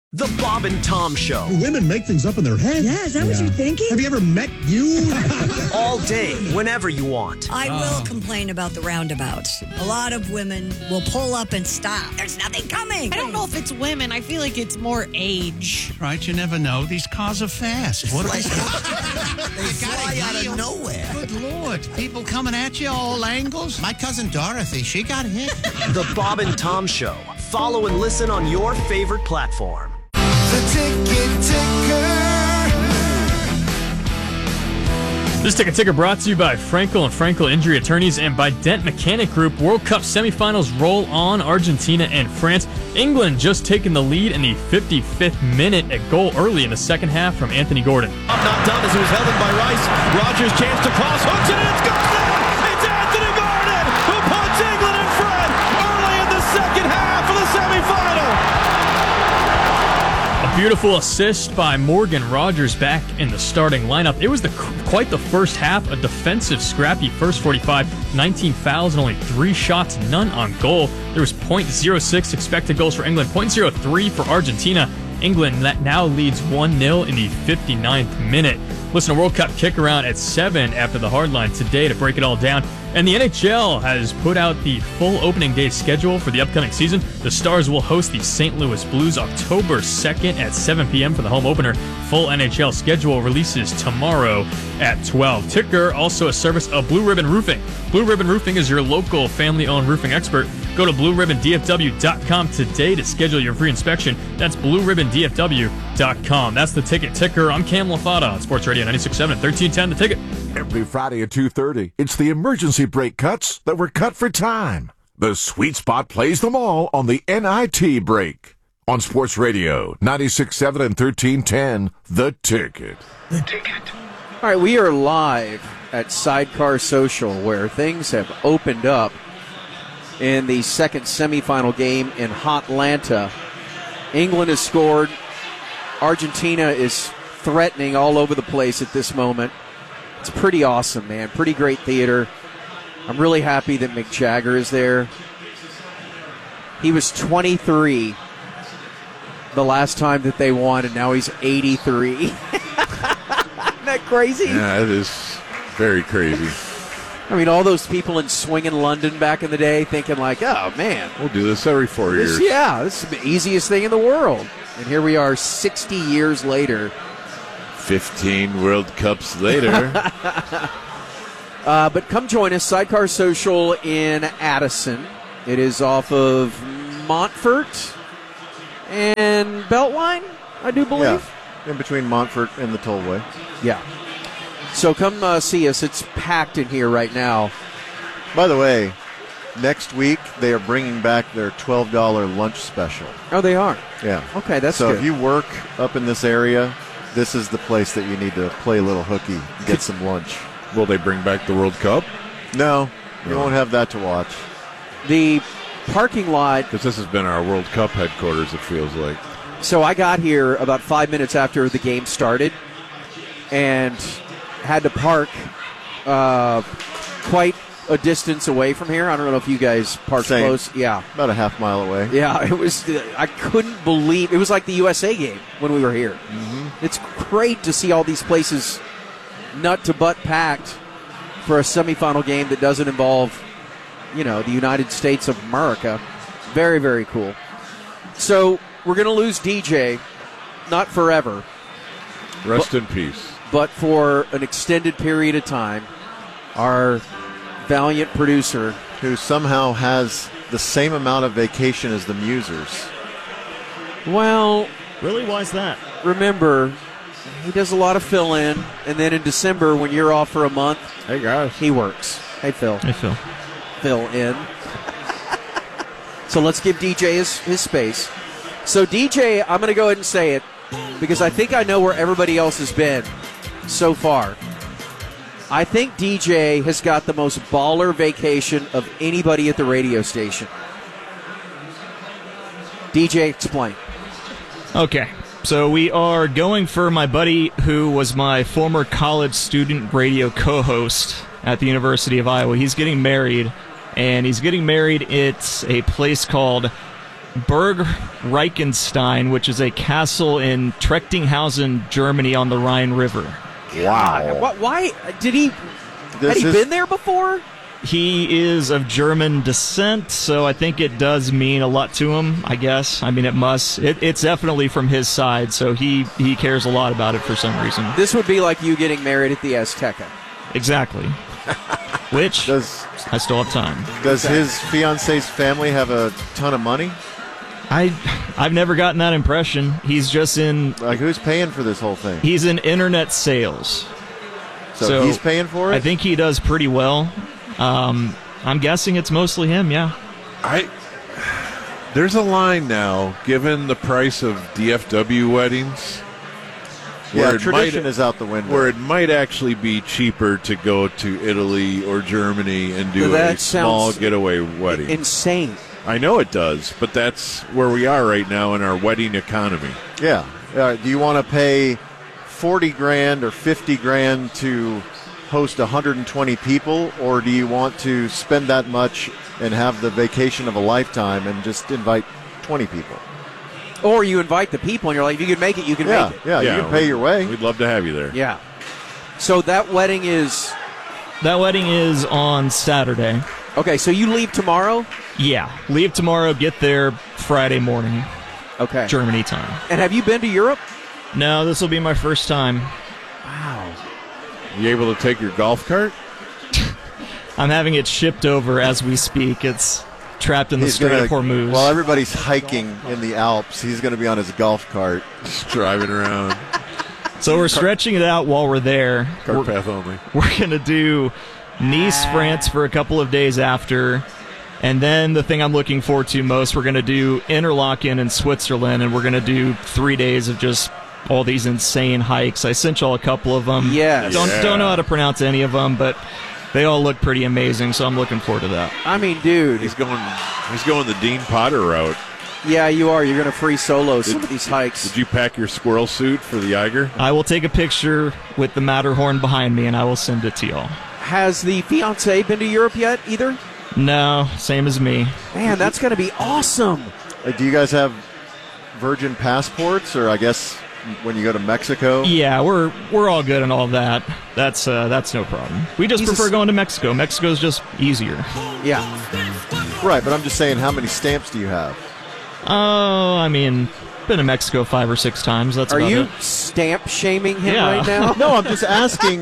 The Bob and Tom Show. Women make things up in their head. Yeah, is that what you're thinking? Have you ever met you? All day, whenever you want. I will complain about the roundabouts. A lot of women will pull up and stop. There's nothing coming. I don't know if it's women. I feel like it's more age. Right, you never know. These cars are fast. What They fly out of nowhere. Good Lord. People coming at you all angles. My cousin Dorothy, she got hit. The Bob and Tom Show. Follow and listen on your favorite platform. The Ticket Ticker. This Ticket Ticker brought to you by Frankel and Frankel Injury Attorneys and by Dent Mechanic Group. World Cup semifinals roll on. Argentina and France. England just taking the lead in the 55th minute. A goal early in the second half from Anthony Gordon. Not done as it was held in by Rice. Rogers chance to cross, hooks it, and it's Gordon! It's Anthony Gordon who puts England in front early in the second half of the semifinal. A beautiful assist by Morgan Rogers back in the starting lineup. It was quite the first half, a defensive, scrappy first 45, 19 fouls and only 3 shots, none on goal. There was .06 expected goals for England, .03 for Argentina. England now leads 1-0 in the 59th minute. Listen to World Cup Kick Around at 7 after the hardline today to break it all down. And the NHL has put out the full opening day schedule for the upcoming season. The Stars will host the St. Louis Blues October 2nd at 7 p.m. for the home opener. Full NHL schedule releases tomorrow at 12. Ticker, also a service of Blue Ribbon Roofing. Blue Ribbon Roofing is your local family-owned roofing expert. Go to BlueRibbonDFW.com today to schedule your free inspection. That's BlueRibbonDFW.com. That's the Ticket Ticker. I'm Cam LaFata on Sports Radio 96.7 and 1310 The Ticket. Every Friday at 2:30, it's the emergency brake cuts that were cut for time. The Sweet Spot plays them all on the NIT break. On Sports Radio 96.7 and 1310 The Ticket. The Ticket. All right, we are live at Sidecar Social where things have opened up in the second semifinal game in Hotlanta. England has scored. Argentina is threatening all over the place at this moment. It's pretty awesome, man. Pretty great theater. I'm really happy that Mick Jagger is there. He was 23 the last time that they won, and now he's 83. Isn't that crazy? Yeah, it is very crazy. I mean, all those people in swinging London back in the day thinking like, oh, man. We'll do this every 4 years. Yeah, this is the easiest thing in the world. And here we are 60 years later. 15 World Cups later. But come join us, Sidecar Social in Addison. It is off of Montfort and Beltline, I do believe. Yeah, in between Montfort and the Tollway. Yeah. So come see us. It's packed in here right now. By the way, next week they are bringing back their $12 lunch special. Oh, they are? Yeah. Okay, that's so good. So if you work up in this area, this is the place that you need to play a little hooky, get some lunch. Will they bring back the World Cup? No, you won't have that to watch. The parking lot... Because this has been our World Cup headquarters, it feels like. So I got here about 5 minutes after the game started and had to park quite a distance away from here. I don't know if you guys parked close. Yeah. About a half mile away. Yeah, it was. I couldn't believe it was like the USA game when we were here. Mm-hmm. It's great to see all these places nut to butt packed for a semifinal game that doesn't involve, the United States of America. Very, very cool. So we're going to lose DJ, not forever. Rest in peace. But for an extended period of time, our valiant producer, who somehow has the same amount of vacation as the Musers. Well, really, why is that? Remember, he does a lot of fill-in, and then in December, when you're off for a month, hey guys, he works. Hey Phil. Hey Phil. Fill in. So let's give DJ his space. So DJ, I'm going to go ahead and say it because I think I know where everybody else has been so far. I think DJ has got the most baller vacation of anybody at the radio station. DJ, explain. Okay, so we are going for my buddy who was my former college student radio co-host at the University of Iowa. He's getting married, and he's getting married at a place called Burg Reichenstein, which is a castle in Trechtinghausen, Germany on the Rhine River. Wow. Why did he? Had he been there before? He is of German descent, so I think it does mean a lot to him, I guess. I mean, it must. It's definitely from his side, so he cares a lot about it for some reason. This would be like you getting married at the Azteca. Exactly. Which, I still have time. Does his fiancé's family have a ton of money? I've never gotten that impression. He's just in... Like, who's paying for this whole thing? He's in internet sales. So he's paying for it? I think he does pretty well. I'm guessing it's mostly him, yeah. There's a line now, given the price of DFW weddings. Yeah, tradition is out the window. Where it might actually be cheaper to go to Italy or Germany and do a small getaway wedding. Insane. I know it does, but that's where we are right now in our wedding economy. Yeah. Do you want to pay $40,000 or $50,000 to host 120 people, or do you want to spend that much and have the vacation of a lifetime and just invite 20 people? Or you invite the people and you're like, if you can make it, you can make it. Yeah, you can pay your way. We'd love to have you there. Yeah. So that wedding is... That wedding is on Saturday. Okay, so you leave tomorrow? Yeah. Leave tomorrow, get there Friday morning. Okay. Germany time. And have you been to Europe? No, this will be my first time. Wow. You able to take your golf cart? I'm having it shipped over as we speak. It's trapped in the Strait of Hormuz. While everybody's hiking in the Alps, he's going to be on his golf cart. Just driving around. So we're stretching it out while we're there. Cart path only. We're going to do Nice, France for a couple of days after. And then the thing I'm looking forward to most, we're going to do Interlaken in Switzerland, and we're going to do 3 days of just all these insane hikes. I sent y'all a couple of them. Yes. Don't know how to pronounce any of them, but they all look pretty amazing, so I'm looking forward to that. I mean, dude. He's going the Dean Potter route. Yeah, you are. You're going to free solo some of these hikes. Did you pack your squirrel suit for the Eiger? I will take a picture with the Matterhorn behind me, and I will send it to y'all. Has the fiancé been to Europe yet, either? No, same as me. Man, that's going to be awesome. Do you guys have Virgin passports, or I guess when you go to Mexico? Yeah, we're all good and all that. That's no problem. We just prefer going to Mexico. Mexico's just easier. Yeah. Right, but I'm just saying, how many stamps do you have? Oh, I mean, been to Mexico 5 or 6 times. That's Are about you it. stamp shaming him right now? No, I'm just asking.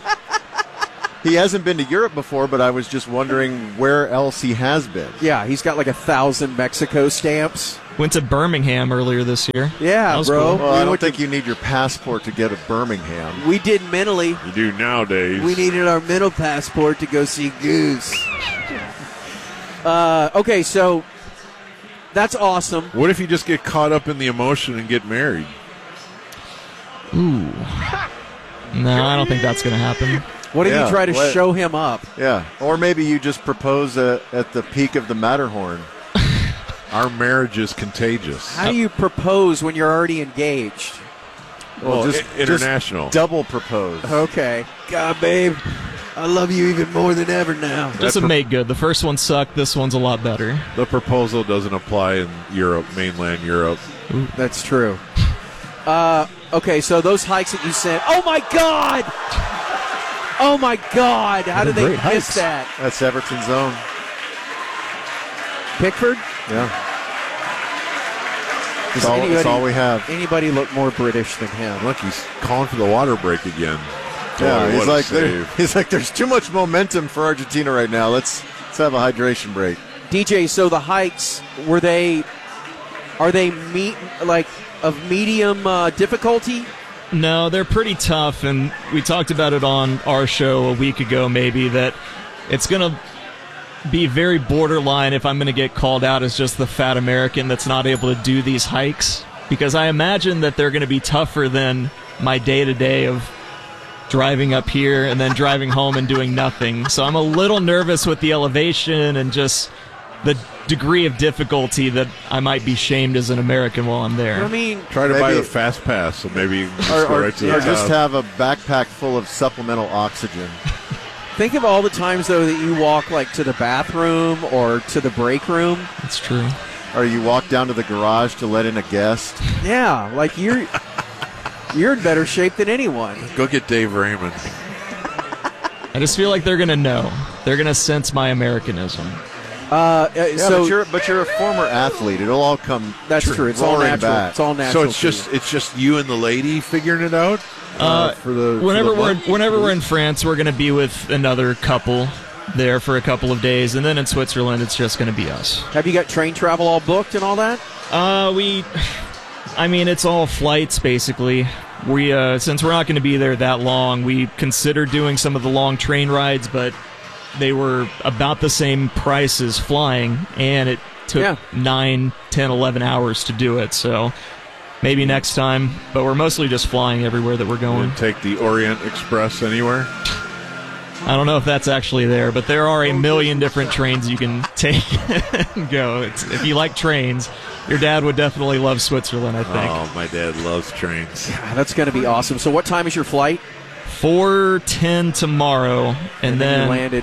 He hasn't been to Europe before, but I was just wondering where else he has been. Yeah, he's got like 1,000 Mexico stamps. Went to Birmingham earlier this year. Yeah, bro. Cool. Well, I don't think you need your passport to get to Birmingham. We did mentally. You do nowadays. We needed our mental passport to go see Goose. Okay, so that's awesome. What if you just get caught up in the emotion and get married? Ooh. No, I don't think that's going to happen. What if you try to show him up? Yeah, or maybe you just propose at the peak of the Matterhorn. Our marriage is contagious. How do you propose when you're already engaged? Well, just international. Just double propose. Okay. God, babe, I love you even more than ever now. Just to make good. The first one sucked. This one's a lot better. The proposal doesn't apply in Europe, mainland Europe. Ooh, that's true. Okay, so those hikes that you sent. Oh, my God! Oh, my God! How did they miss that? That's Everton's own. Pickford? Yeah. That's all we have. Anybody look more British than him? Look, he's calling for the water break again. Yeah, he's like, there's too much momentum for Argentina right now. Let's have a hydration break. DJ, so the hikes, are they of medium difficulty? No, they're pretty tough, and we talked about it on our show a week ago maybe, that it's going to be very borderline if I'm going to get called out as just the fat American that's not able to do these hikes, because I imagine that they're going to be tougher than my day-to-day of driving up here and then driving home and doing nothing. So I'm a little nervous with the elevation and just the degree of difficulty that I might be shamed as an American while I'm there. I mean, try to buy the fast pass, so maybe you can just go right to the top. Just have a backpack full of supplemental oxygen. Think of all the times, though, that you walk like to the bathroom or to the break room. That's true. Or you walk down to the garage to let in a guest. Yeah, like you're in better shape than anyone. Go get Dave Raymond. I just feel like they're going to know. They're going to sense my Americanism. But you're a former athlete. It'll all come. That's true. It's all natural. Back. It's all natural. So it's just you and the lady figuring it out. Whenever we're in France, we're going to be with another couple there for a couple of days, and then in Switzerland, it's just going to be us. Have you got train travel all booked and all that? It's all flights basically. We since we're not going to be there that long, we considered doing some of the long train rides, but they were about the same price as flying, and it took 9, 10, 11 hours to do it. So maybe next time, but we're mostly just flying everywhere that we're going. Take the Orient Express anywhere? I don't know if that's actually there, but there are a million different trains you can take and go. If you like trains, your dad would definitely love Switzerland, I think. Oh, my dad loves trains. Yeah, that's going to be awesome. So what time is your flight? 4:10 tomorrow, and then you land at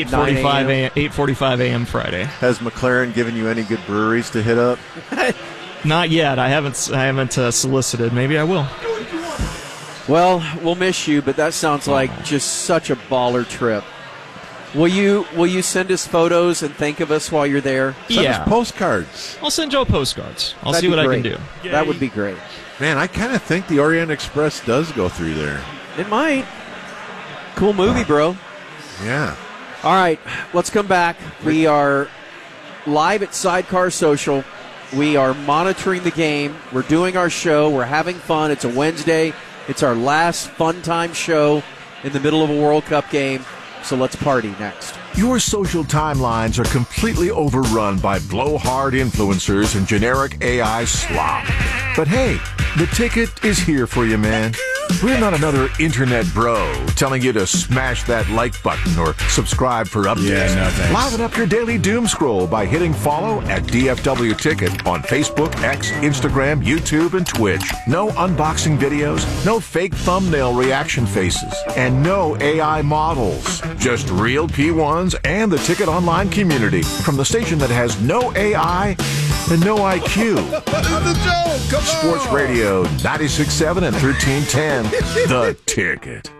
8:45 a.m. Friday. Has McLaren given you any good breweries to hit up? Not yet. I haven't solicited. Maybe I will. Well, we'll miss you, but that sounds like just such a baller trip. Will you send us photos and think of us while you're there? Send us postcards. I'll send you postcards. I'll That'd see what be I great. can do. That would be great. Man, I kind of think the Orient Express does go through there. It might. Cool movie, bro. Yeah. All right, let's come back. We are live at Sidecar Social. We are monitoring the game. We're doing our show. We're having fun. It's a Wednesday. It's our last fun time show in the middle of a World Cup game. So let's party next. Your social timelines are completely overrun by blowhard influencers and generic AI slop. But hey, the ticket is here for you, man. We're not another internet bro telling you to smash that like button or subscribe for updates. Yeah, no thanks. Liven up your daily doom scroll by hitting follow at DFW Ticket on Facebook, X, Instagram, YouTube, and Twitch. No unboxing videos, no fake thumbnail reaction faces, and no AI models. Just real P1s and the Ticket Online community from the station that has no AI and no IQ. Sports Radio 96.7 and 1310. The Ticket.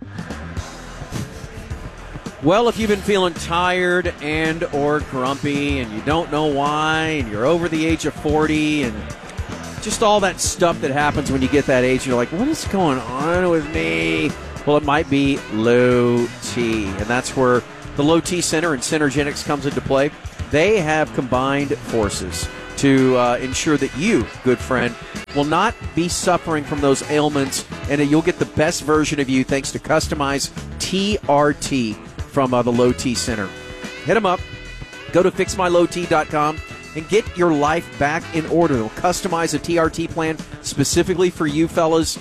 Well, if you've been feeling tired and or grumpy and you don't know why and you're over the age of 40 and just all that stuff that happens when you get that age, you're like, what is going on with me? Well, it might be low T, and that's where the Low T Center and Synergenics comes into play. They have combined forces to ensure that you, good friend, will not be suffering from those ailments, and you'll get the best version of you thanks to customized TRT from the Low T Center. Hit them up. Go to fixmylowt.com and get your life back in order. They'll customize a TRT plan specifically for you fellas.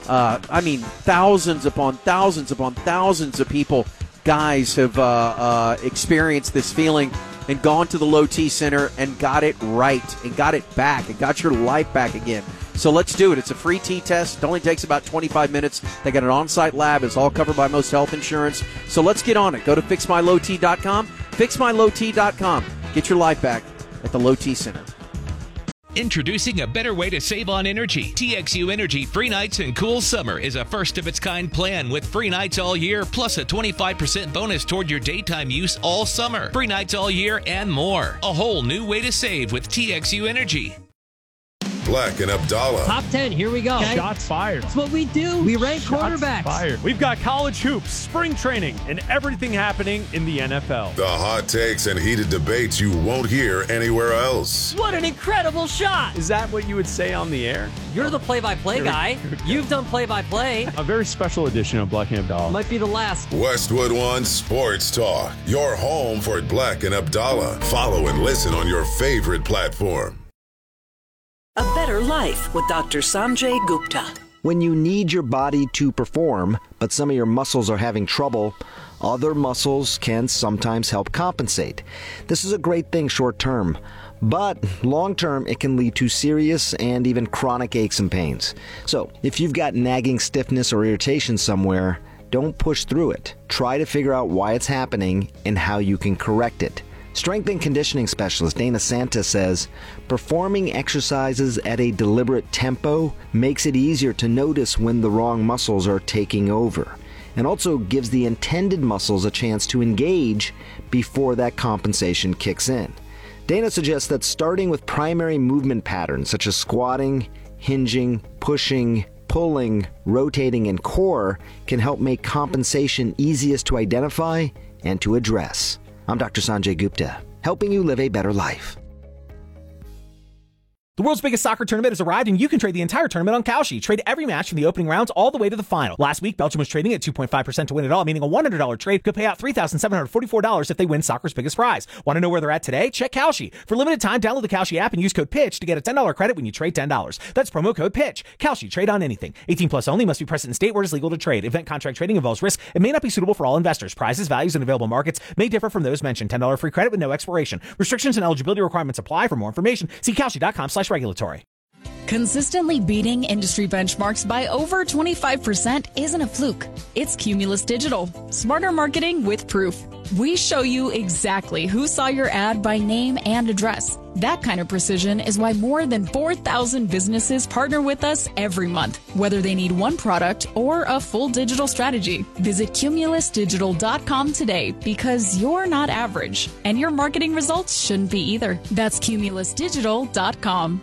Thousands upon thousands upon thousands of people, guys, have experienced this feeling and gone to the Low T Center and got it right and got it back and got your life back again. So let's do it. It's a free T-test. It only takes about 25 minutes. They got an on-site lab. It's all covered by most health insurance. So let's get on it. Go to fixmylowt.com. Fixmylowt.com. Get your life back at the Low T Center. Introducing a better way to save on energy. TXU Energy Free Nights and Cool Summer is a first-of-its-kind plan with free nights all year, plus a 25% bonus toward your daytime use all summer. Free nights all year and more. A whole new way to save with TXU Energy. Black and Abdallah. Top 10, here we go. Shots fired. That's what we do. We rank quarterbacks. Fired. We've got college hoops, spring training, and everything happening in the NFL. The hot takes and heated debates you won't hear anywhere else. What an incredible shot. Is that what you would say on the air? You're the play-by-play guy. You've done play-by-play. A very special edition of Black and Abdallah. Might be the last. Westwood One Sports Talk. Your home for Black and Abdallah. Follow and listen on your favorite platform. A better life with Dr. Sanjay Gupta. When you need your body to perform, but some of your muscles are having trouble, other muscles can sometimes help compensate. This is a great thing short term, but long term it can lead to serious and even chronic aches and pains. So if you've got nagging stiffness or irritation somewhere, don't push through it. Try to figure out why it's happening and how you can correct it. Strength and conditioning specialist Dana Santa says performing exercises at a deliberate tempo makes it easier to notice when the wrong muscles are taking over, and also gives the intended muscles a chance to engage before that compensation kicks in. Dana suggests that starting with primary movement patterns such as squatting, hinging, pushing, pulling, rotating, and core can help make compensation easiest to identify and to address. I'm Dr. Sanjay Gupta, helping you live a better life. The world's biggest soccer tournament has arrived, and you can trade the entire tournament on Kalshi. Trade every match from the opening rounds all the way to the final. Last week, Belgium was trading at 2.5% to win it all, meaning a $100 trade could pay out $3,744 if they win soccer's biggest prize. Want to know where they're at today? Check Kalshi. For limited time, download the Kalshi app and use code PITCH to get a $10 credit when you trade $10. That's promo code PITCH. Kalshi. Trade on anything. 18 plus only. Must be present in state where it is legal to trade. Event contract trading involves risk and may not be suitable for all investors. Prizes, values, and available markets may differ from those mentioned. $10 free credit with no expiration. Restrictions and eligibility requirements apply. For more information, see Kalshi.com/regulatory. Consistently beating industry benchmarks by over 25% isn't a fluke. It's Cumulus Digital. Smarter marketing with proof. We show you exactly who saw your ad by name and address. That kind of precision is why more than 4,000 businesses partner with us every month, whether they need one product or a full digital strategy. Visit cumulusdigital.com today, because you're not average, and your marketing results shouldn't be either. That's cumulusdigital.com.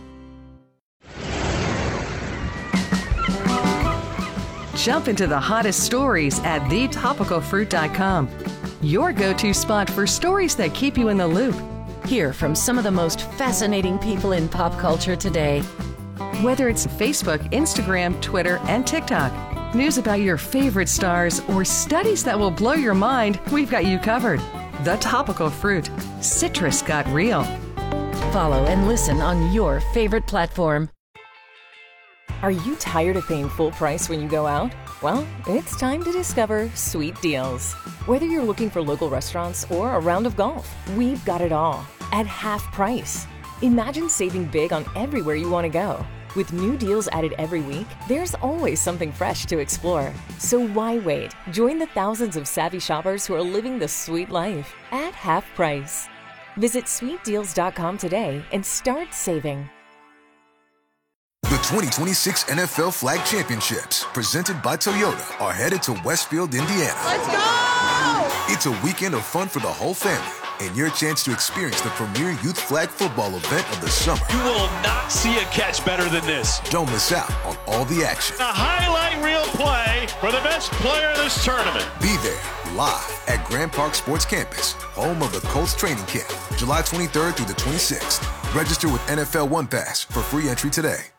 Jump into the hottest stories at thetopicalfruit.com. Your go-to spot for stories that keep you in the loop. Hear from some of the most fascinating people in pop culture today. Whether it's Facebook, Instagram, Twitter, and TikTok, news about your favorite stars, or studies that will blow your mind, we've got you covered. The Topical Fruit. Citrus got real. Follow and listen on your favorite platform. Are you tired of paying full price when you go out? Well, it's time to discover Sweet Deals. Whether you're looking for local restaurants or a round of golf, we've got it all at half price. Imagine saving big on everywhere you want to go. With new deals added every week, there's always something fresh to explore. So why wait? Join the thousands of savvy shoppers who are living the sweet life at half price. Visit sweetdeals.com today and start saving. The 2026 NFL Flag Championships, presented by Toyota, are headed to Westfield, Indiana. Let's go! It's a weekend of fun for the whole family, and your chance to experience the premier youth flag football event of the summer. You will not see a catch better than this. Don't miss out on all the action. A highlight reel play for the best player in this tournament. Be there, live at Grand Park Sports Campus, home of the Colts training camp, July 23rd through the 26th. Register with NFL One Pass for free entry today.